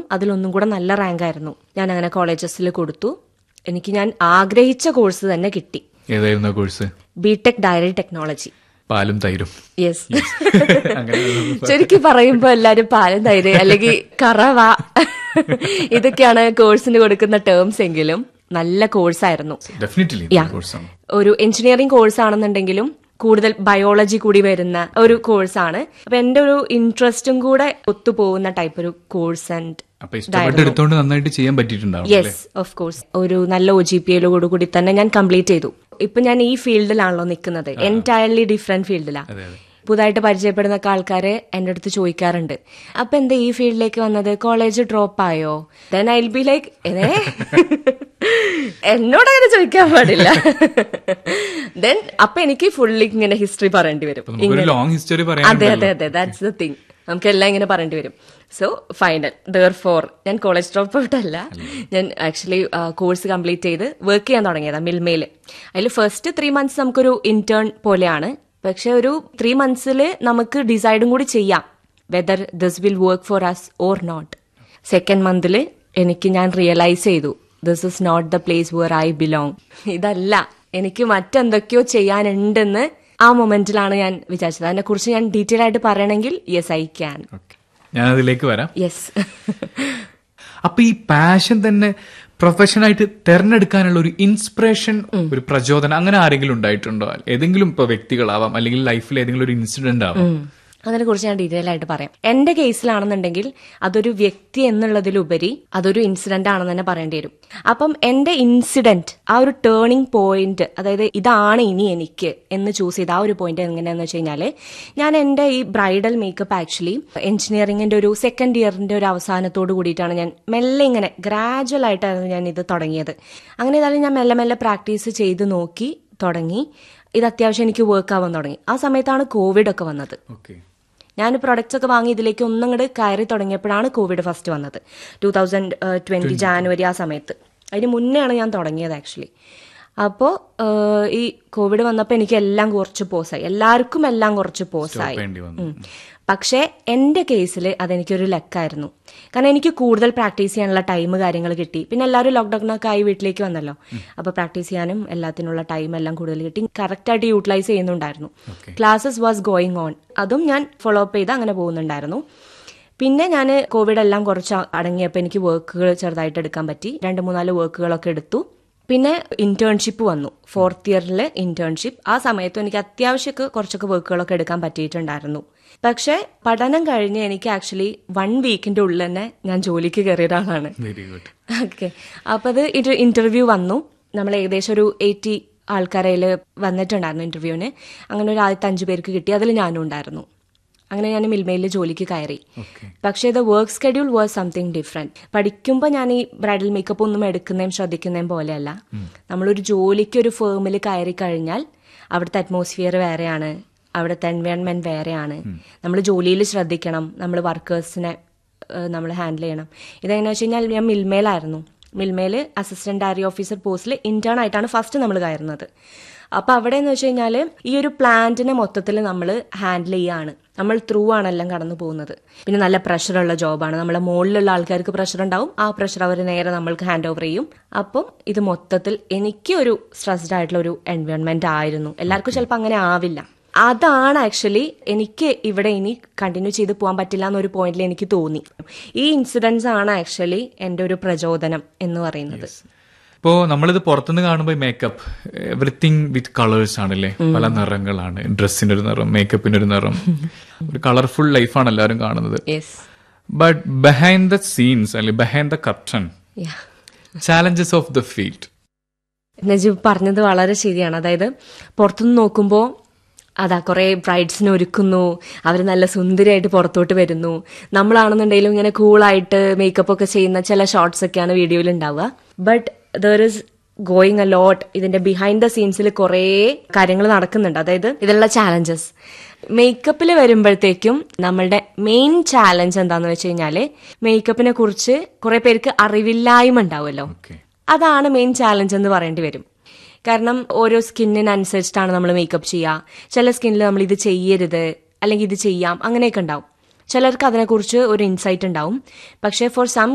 അതിലൊന്നും കൂടെ നല്ല റാങ്ക് ആയിരുന്നു. ഞാൻ അങ്ങനെ കോളേജസിൽ കൊടുത്തു. എനിക്ക് ഞാൻ ആഗ്രഹിച്ച കോഴ്സ് തന്നെ കിട്ടി. ഏതായിരുന്നു കോഴ്സ്? BTech dairy technology. പാലും തൈരും. യെസ്. ശരിക്കും പറയുമ്പോ എല്ലാരും പാലും തൈര് അല്ലെങ്കിൽ കറവ ഇതൊക്കെയാണ് കോഴ്സിന് കൊടുക്കുന്ന ടേംസ് എങ്കിലും നല്ല കോഴ്സായിരുന്നു. ഒരു എഞ്ചിനീയറിംഗ് കോഴ്സ് ആണെന്നുണ്ടെങ്കിലും കൂടുതൽ ബയോളജി കൂടി വരുന്ന ഒരു കോഴ്സാണ്. അപ്പൊ എന്റെ ഒരു ഇൻട്രസ്റ്റും കൂടെ ഒത്തുപോകുന്ന ടൈപ്പ് ഒരു കോഴ്സ്. ആൻഡ് നന്നായിട്ട് ചെയ്യാൻ പറ്റിയിട്ടുണ്ടാവും. Yes, of course. ഒരു നല്ല OGPA കൂടി തന്നെ ഞാൻ കംപ്ലീറ്റ് ചെയ്തു. ഇപ്പൊ ഞാൻ ഈ ഫീൽഡിലാണല്ലോ നിൽക്കുന്നത്, എൻറ്റയർലി ഡിഫറെന്റ് ഫീൽഡിലാണ്. പുതുതായിട്ട് പരിചയപ്പെടുന്ന ആൾക്കാര് എന്റെ അടുത്ത് ചോദിക്കാറുണ്ട്, അപ്പൊ എന്താ ഈ ഫീൽഡിലേക്ക് വന്നത്, കോളേജ് ഡ്രോപ്പ് ആയോ? Then I will be like, എന്നോട് അങ്ങനെ ചോദിക്കാൻ പാടില്ല. ദെൻ അപ്പൊ എനിക്ക് ഫുള്ളി ഇങ്ങനെ ഹിസ്റ്ററി പറയേണ്ടി വരും. അതെ അതെ അതെ, ദാറ്റ്സ് ദ തിങ്. നമുക്കെല്ലാം ഇങ്ങനെ പറയേണ്ടി വരും. സോ ഫൈനൽ ദെയർഫോർ ഞാൻ കോളേജ് ഡ്രോപ്പ് ഔട്ട് അല്ല, ഞാൻ ആക്ച്വലി കോഴ്സ് കംപ്ലീറ്റ് ചെയ്ത് വർക്ക് ചെയ്യാൻ തുടങ്ങിയതാണ് മിൽമയിൽ. അതിൽ ഫസ്റ്റ് 3 months നമുക്കൊരു ഇന്റേൺ പോലെയാണ്. പക്ഷെ ഒരു 3 months നമുക്ക് ഡിസൈഡും കൂടി ചെയ്യാം whether this will work for us or not. Second മന്തിൽ ഞാൻ റിയലൈസ് ചെയ്തു, this is not the place where I belong. ഇതല്ല, എനിക്ക് മറ്റെന്തൊക്കെയോ ചെയ്യാനുണ്ടെന്ന് ആ മൊമെന്റിലാണ് ഞാൻ വിചാരിച്ചത്. അതിനെ കുറിച്ച് ഞാൻ ഡീറ്റെയിൽ ആയിട്ട് പറയണമെങ്കിൽ യെസ് ഐ ക്യാൻ. ഞാൻ അതിലേക്ക് വരാം. യെസ്. അപ്പൊ ഈ പാഷൻ തന്നെ പ്രൊഫഷനായിട്ട് തെരഞ്ഞെടുക്കാനുള്ള ഒരു ഇൻസ്പിറേഷൻ, ഒരു പ്രചോദനം അങ്ങനെ ആരെങ്കിലും ഉണ്ടായിട്ടുണ്ടോ? ഏതെങ്കിലും ഇപ്പൊ വ്യക്തികളാവാം, അല്ലെങ്കിൽ ലൈഫിൽ ഏതെങ്കിലും ഒരു ഇൻസിഡന്റ് ആവാം. അതിനെ കുറിച്ച് ഞാൻ ഡീറ്റെയിൽ ആയിട്ട് പറയാം. എന്റെ കേസിലാണെന്നുണ്ടെങ്കിൽ അതൊരു വ്യക്തി എന്നുള്ളതിലുപരി അതൊരു ഇൻസിഡന്റ് ആണെന്ന് തന്നെ പറയേണ്ടി വരും. അപ്പം എന്റെ ഇൻസിഡന്റ്, ആ ഒരു ടേണിംഗ് പോയിന്റ്, അതായത് ഇതാണ് ഇനി എനിക്ക് എന്ന് ചൂസ് ചെയ്ത ആ ഒരു പോയിന്റ് എങ്ങനെയാന്ന് വെച്ച് കഴിഞ്ഞാല്, ഞാൻ എന്റെ ഈ ബ്രൈഡൽ മേക്കപ്പ് ആക്ച്വലി എഞ്ചിനീയറിംഗിന്റെ ഒരു സെക്കൻഡ് ഇയറിന്റെ ഒരു അവസാനത്തോട് കൂടിയിട്ടാണ് ഞാൻ മെല്ലെ ഇങ്ങനെ ഗ്രാജുവൽ ആയിട്ടാണ് ഞാൻ ഇത് തുടങ്ങിയത്. അങ്ങനെ ഏതായാലും ഞാൻ മെല്ലെ മെല്ലെ പ്രാക്ടീസ് ചെയ്ത് നോക്കി തുടങ്ങി. ഇത് അത്യാവശ്യം എനിക്ക് വർക്ക് ആവാൻ തുടങ്ങി. ആ സമയത്താണ് കോവിഡ് ഒക്കെ വന്നത്. ഞാൻ പ്രൊഡക്ട്സ് ഒക്കെ വാങ്ങി ഇതിലേക്ക് ഒന്നങ്ങോട്ട് കയറി തുടങ്ങിയപ്പോഴാണ് കോവിഡ് ഫസ്റ്റ് വന്നത്. 2020 ജാനുവരി ആ സമയത്ത്. അതിന് മുന്നെയാണ് ഞാൻ തുടങ്ങിയത് ആക്ച്വലി. അപ്പോൾ ഈ കോവിഡ് വന്നപ്പോൾ എനിക്ക് എല്ലാം കുറച്ച് പോസായി, എല്ലാവർക്കും എല്ലാം കുറച്ച് പോസായി. പക്ഷേ എന്റെ കേസിൽ അതെനിക്കൊരു ലക്കായിരുന്നു. കാരണം എനിക്ക് കൂടുതൽ പ്രാക്ടീസ് ചെയ്യാനുള്ള ടൈം കാര്യങ്ങൾ കിട്ടി. പിന്നെ എല്ലാവരും ലോക്ക്ഡൌണൊക്കെ ആയി വീട്ടിലേക്ക് വന്നല്ലോ. അപ്പൊ പ്രാക്ടീസ് ചെയ്യാനും എല്ലാത്തിനുള്ള ടൈം എല്ലാം കൂടുതൽ കിട്ടി. കറക്റ്റായിട്ട് യൂട്ടിലൈസ് ചെയ്യുന്നുണ്ടായിരുന്നു. ക്ലാസ്സസ് വാസ് ഗോയിങ് ഓൺ, അതും ഞാൻ ഫോളോ അപ്പ് ചെയ്ത് അങ്ങനെ പോകുന്നുണ്ടായിരുന്നു. പിന്നെ ഞാൻ കോവിഡ് എല്ലാം കുറച്ച് അടങ്ങിയപ്പോൾ എനിക്ക് വർക്കുകൾ ചെറുതായിട്ട് എടുക്കാൻ പറ്റി. 2-3 വർക്കുകളൊക്കെ എടുത്തു. പിന്നെ ഇന്റേൺഷിപ്പ് വന്നു, 4th ഇയറിൽ ഇന്റേൺഷിപ്പ്. ആ സമയത്തും എനിക്ക് അത്യാവശ്യമൊക്കെ കുറച്ചൊക്കെ വർക്കുകളൊക്കെ എടുക്കാൻ പറ്റിയിട്ടുണ്ടായിരുന്നു. പക്ഷെ പഠനം കഴിഞ്ഞ് എനിക്ക് ആക്ച്വലി 1 വീക്കിന്റെ ഉള്ളിൽ തന്നെ ഞാൻ ജോലിക്ക് കയറിയ ഒരാളാണ്. ഓക്കെ. അപ്പൊ അത് ഇന്റർവ്യൂ വന്നു. നമ്മൾ ഏകദേശം ഒരു 80 ആൾക്കാരയിൽ വന്നിട്ടുണ്ടായിരുന്നു ഇന്റർവ്യൂവിന്. അങ്ങനെ ഒരു ആദ്യത്തെ 5 പേർക്ക് കിട്ടി, അതിൽ ഞാനും ഉണ്ടായിരുന്നു. അങ്ങനെ ഞാൻ മിൽമയിൽ ജോലിക്ക് കയറി. പക്ഷേ the work schedule was something different. പഠിക്കുമ്പോൾ ഞാൻ ഈ ബ്രൈഡൽ മേക്കപ്പ് ഒന്നും എടുക്കുന്നതും ശ്രദ്ധിക്കുന്നതും പോലെയല്ല. നമ്മളൊരു ജോലിക്ക് ഒരു ഫേമിൽ കയറി കഴിഞ്ഞാൽ അവിടുത്തെ അറ്റ്മോസ്ഫിയർ വേറെയാണ്, അവിടുത്തെ എൻവയോൺമെന്റ് വേറെയാണ്. നമ്മൾ ജോലിയിൽ ശ്രദ്ധിക്കണം, നമ്മൾ വർക്കേഴ്സിനെ നമ്മൾ ഹാൻഡിൽ ചെയ്യണം. ഇതെങ്ങനെയാ വെച്ച് കഴിഞ്ഞാൽ ഞാൻ മിൽമയിലായിരുന്നു. മിൽമയിൽ അസിസ്റ്റന്റ് ഡയറി ഓഫീസർ പോസ്റ്റിൽ ഇന്റേൺ ആയിട്ടാണ് ഫസ്റ്റ് നമ്മൾ കയറുന്നത്. അപ്പൊ അവിടെ എന്ന് വെച്ച് കഴിഞ്ഞാൽ ഈ ഒരു പ്ലാന്റിനെ മൊത്തത്തിൽ നമ്മൾ ഹാൻഡിൽ ചെയ്യാണ്. നമ്മൾ ത്രൂ ആണ് എല്ലാം കടന്നു പോകുന്നത്. പിന്നെ നല്ല പ്രഷറുള്ള ജോബാണ്. നമ്മളെ മുകളിലുള്ള ആൾക്കാർക്ക് പ്രഷർ ഉണ്ടാവും, ആ പ്രഷർ അവർ നേരെ നമ്മൾക്ക് ഹാൻഡ് ഓവർ ചെയ്യും. അപ്പം ഇത് മൊത്തത്തിൽ എനിക്ക് ഒരു സ്ട്രെസ്ഡ് ആയിട്ടുള്ള ഒരു എൻവയോൺമെന്റ് ആയിരുന്നു. എല്ലാവർക്കും ചിലപ്പോൾ അങ്ങനെ ആവില്ല. അതാണ് ആക്ച്വലി എനിക്ക് ഇവിടെ ഇനി കണ്ടിന്യൂ ചെയ്ത് പോകാൻ പറ്റില്ല എന്നൊരു പോയിന്റിൽ എനിക്ക് തോന്നി. ഈ ഇൻസിഡൻസ് ആണ് ആക്ച്വലി എന്റെ ഒരു പ്രചോദനം എന്ന് പറയുന്നത്. ഇപ്പോ നമ്മളിത് പുറത്തുനിന്ന് കാണുമ്പോൾ മേക്കപ്പ് എവറിത്തിങ് വിത്ത് കളേഴ്സ് ആണല്ലേ, പല നിറങ്ങളാണ്. ഡ്രസ്സിന്റെ ഒരു നിറം, മേക്കപ്പിന്റെ ഒരു നിറം, ഒരു കളർഫുൾ ലൈഫാണ് എല്ലാവരും കാണുന്നത്. ബട്ട് ബിഹൈൻഡ് ദ സീൻസ് അല്ലെങ്കിൽ behind the curtain, challenges of the field. Najeeb പറഞ്ഞത് വളരെ ശരിയാണ്. അതായത് പുറത്തുനിന്ന് നോക്കുമ്പോൾ അതാ കുറെ ബ്രൈഡ്സിനെ ഒരുക്കുന്നു, അവർ നല്ല സുന്ദരിയായിട്ട് പുറത്തോട്ട് വരുന്നു. നമ്മളാണെന്നുണ്ടെങ്കിലും ഇങ്ങനെ കൂളായിട്ട് മേക്കപ്പ് ഒക്കെ ചെയ്യുന്ന ചില ഷോർട്സ് ഒക്കെയാണ് വീഡിയോയിൽ ഉണ്ടാവുക. But there is going a lot. ഇതിന്റെ ബിഹൈൻഡ് ദ സീൻസിൽ കുറേ കാര്യങ്ങൾ നടക്കുന്നുണ്ട്. അതായത് ഇതിലുള്ള ചാലഞ്ചസ് മേക്കപ്പിൽ വരുമ്പോഴത്തേക്കും നമ്മളുടെ മെയിൻ ചാലഞ്ച് എന്താന്ന് വെച്ച് കഴിഞ്ഞാല്, മേക്കപ്പിനെ കുറിച്ച് കുറെ പേർക്ക് അറിവില്ലായ്മ ഉണ്ടാവുമല്ലോ, അതാണ് മെയിൻ ചാലഞ്ച് എന്ന് പറയേണ്ടി വരും. കാരണം ഓരോ സ്കിന്നിനനുസരിച്ചിട്ടാണ് നമ്മൾ മേക്കപ്പ് ചെയ്യുക. ചില സ്കിന്നിൽ നമ്മൾ ഇത് ചെയ്യരുത് അല്ലെങ്കിൽ ഇത് ചെയ്യാം അങ്ങനെയൊക്കെ ഉണ്ടാവും. ചിലർക്ക് അതിനെക്കുറിച്ച് ഒരു ഇൻസൈറ്റ് ഉണ്ടാവും. പക്ഷേ ഫോർ സം